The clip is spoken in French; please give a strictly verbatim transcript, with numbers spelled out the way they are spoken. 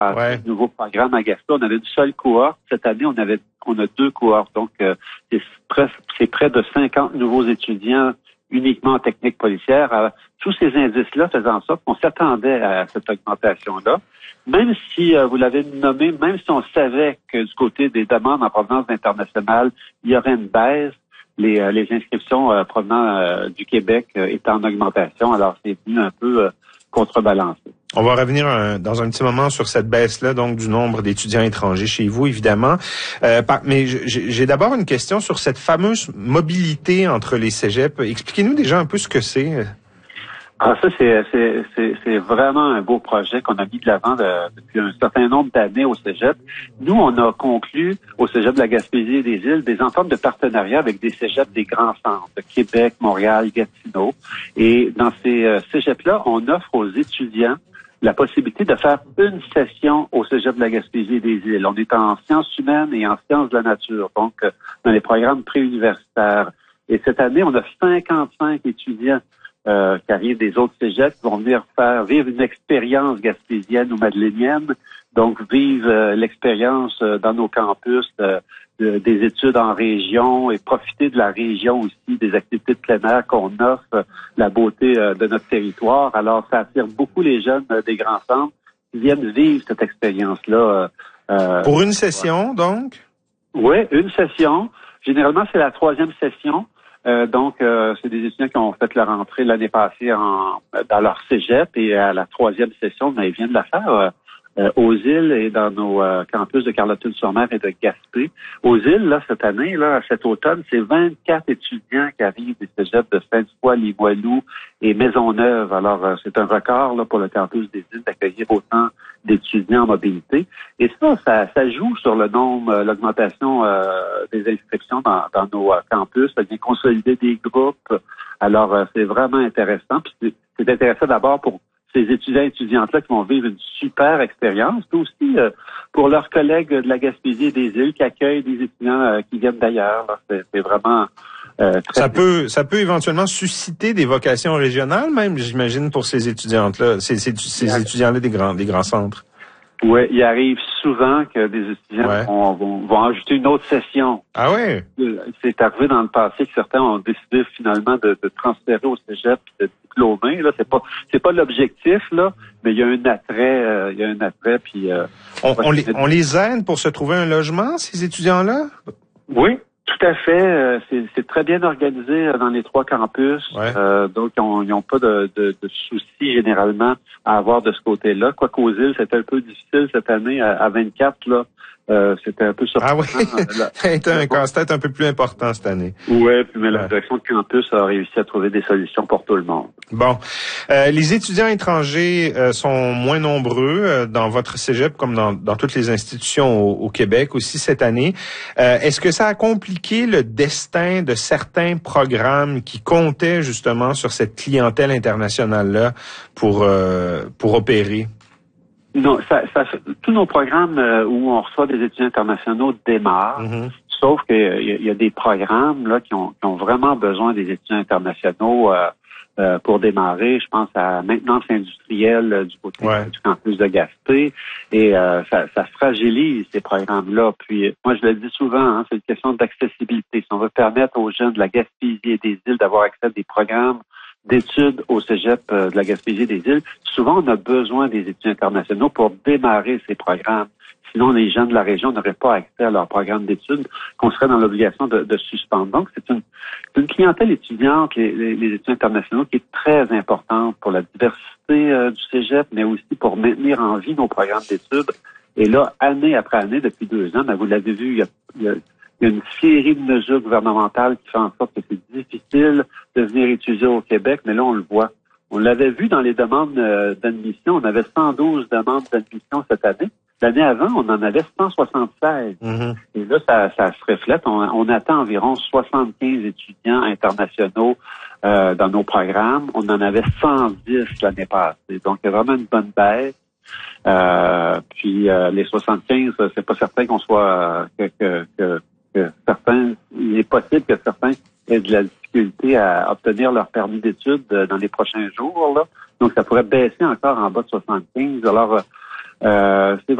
Ouais. Un nouveau programme à Gaspé. On avait une seule cohorte. Cette année, on avait on a deux cohortes. Donc, euh, c'est, presque, c'est près de cinquante nouveaux étudiants uniquement en technique policière. Alors, tous ces indices-là faisant en sorte qu'on s'attendait à cette augmentation-là. Même si, euh, vous l'avez nommé, même si on savait que du côté des demandes en provenance internationale, il y aurait une baisse, les, euh, les inscriptions euh, provenant euh, du Québec euh, étaient en augmentation. Alors, c'est venu un peu euh, contrebalancé. On va revenir un, dans un petit moment sur cette baisse-là, donc du nombre d'étudiants étrangers chez vous, évidemment. Euh, par, mais j'ai, j'ai d'abord une question sur cette fameuse mobilité entre les cégeps. Expliquez-nous déjà un peu ce que c'est. Alors ça, c'est, c'est, c'est, c'est vraiment un beau projet qu'on a mis de l'avant de, depuis un certain nombre d'années au cégep. Nous, on a conclu au cégep de la Gaspésie et des Îles des ententes de partenariat avec des cégeps des grands centres, de Québec, Montréal, Gatineau. Et dans ces euh, cégeps-là, on offre aux étudiants la possibilité de faire une session au cégep de la Gaspésie et des Îles. On est en sciences humaines et en sciences de la nature, donc euh, dans les programmes préuniversitaires. Et cette année, on a cinquante-cinq étudiants Euh, qui arrivent des autres cégeps, qui vont venir faire vivre une expérience gaspésienne ou madeleinienne, donc vivre euh, l'expérience euh, dans nos campus euh, de, des études en région et profiter de la région aussi, des activités de plein air qu'on offre, euh, la beauté euh, de notre territoire. Alors, ça attire beaucoup les jeunes euh, des grands centres qui viennent vivre cette expérience-là. Euh, Pour une session, ouais. donc? Oui, une session. Généralement, c'est la troisième session. Euh, donc, euh, c'est des étudiants qui ont fait leur entrée l'année passée en, dans leur cégep et à la troisième session, ben, ils viennent de la faire euh, euh, aux îles et dans nos euh, campus de Carleton-sur-Mer et de Gaspé. Aux îles, là, cette année, là, cet automne, c'est vingt-quatre étudiants qui arrivent des cégeps de Sainte-Foy, Limoilou et Maisonneuve. Alors, euh, c'est un record là pour le campus des îles d'accueillir autant d'étudiants en mobilité. Et ça, ça, ça joue sur le nombre, euh, l'augmentation euh, des inscriptions dans, dans nos euh, campus. Ça vient consolider des groupes. Alors, euh, c'est vraiment intéressant. Puis c'est, c'est intéressant d'abord pour ces étudiants et étudiantes-là qui vont vivre une super expérience, puis aussi euh, pour leurs collègues de la Gaspésie et des îles qui accueillent des étudiants euh, qui viennent d'ailleurs. Là. C'est, c'est vraiment euh, très... Ça peut, ça peut éventuellement susciter des vocations régionales, même, j'imagine, pour ces étudiantes-là, ces, ces, ces étudiants-là des grands, des grands centres. Oui, il arrive souvent que des étudiants ouais. vont, vont, vont ajouter une autre session. Ah oui? C'est arrivé dans le passé que certains ont décidé finalement de, de transférer au cégep et de diplômer. Là, c'est pas, c'est pas l'objectif là, mais il y a un attrait, euh, il y a un attrait puis. Euh, on, on, les, on les aide pour se trouver un logement, ces étudiants-là? Oui. Tout à fait. Euh, c'est, c'est très bien organisé dans les trois campus. Ouais. Euh, donc, ils n'ont pas de, de, de soucis généralement à avoir de ce côté-là. Quoiqu'aux îles, c'était un peu difficile cette année. À, à vingt-quatre, là, euh, c'était un peu surprenant. Ah oui? C'était un casse-tête un peu plus important cette année. Oui, mais la direction de campus a réussi à trouver des solutions pour tout le monde. Bon. Euh, les étudiants étrangers euh, sont moins nombreux euh, dans votre cégep comme dans, dans toutes les institutions au, au Québec aussi cette année. Euh, est-ce que ça a compliqué le destin de certains programmes qui comptaient justement sur cette clientèle internationale-là pour, euh, pour opérer? Non, ça, ça, tous nos programmes euh, où on reçoit des étudiants internationaux démarrent, mm-hmm. sauf qu'il y, y a des programmes là qui ont, qui ont vraiment besoin des étudiants internationaux euh, euh, pour démarrer. Je pense à maintenance industrielle euh, du côté ouais. du campus de Gaspé, et euh, ça, ça fragilise ces programmes-là. Puis moi, je le dis souvent, hein, c'est une question d'accessibilité. Si on veut permettre aux jeunes de la Gaspésie et des îles d'avoir accès à des programmes d'études au cégep de la Gaspésie des Îles, souvent on a besoin des étudiants internationaux pour démarrer ces programmes. Sinon, les gens de la région n'auraient pas accès à leur programme d'études, qu'on serait dans l'obligation de, de suspendre. Donc, c'est une, une clientèle étudiante, les, les, les étudiants internationaux, qui est très importante pour la diversité euh, du cégep, mais aussi pour maintenir en vie nos programmes d'études. Et là, année après année, depuis deux ans, ben, vous l'avez vu, il y a, il y a Il y a une série de mesures gouvernementales qui font en sorte que c'est difficile de venir étudier au Québec, mais là, on le voit. On l'avait vu dans les demandes euh, d'admission. On avait cent douze demandes d'admission cette année. L'année avant, on en avait cent soixante-seize. Mm-hmm. Et là, ça, ça se reflète. On, on attend environ soixante-quinze étudiants internationaux euh, dans nos programmes. On en avait cent dix l'année passée. Donc, il y a vraiment une bonne baisse. Euh, puis, euh, les soixante-quinze, c'est pas certain qu'on soit... que, que, que que certains, il est possible que certains aient de la difficulté à obtenir leur permis d'études dans les prochains jours, là. Donc, ça pourrait baisser encore en bas de soixante-quinze. Alors, Euh, c'est